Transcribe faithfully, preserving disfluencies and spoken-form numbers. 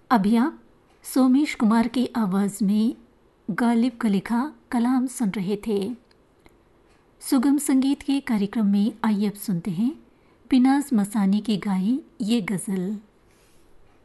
अभी आप सोमेश कुमार की आवाज़ में गालिब का लिखा कलाम सुन रहे थे। सुगम संगीत के कार्यक्रम में आइए अब सुनते हैं पिनाज मसानी की गाई ये गज़ल।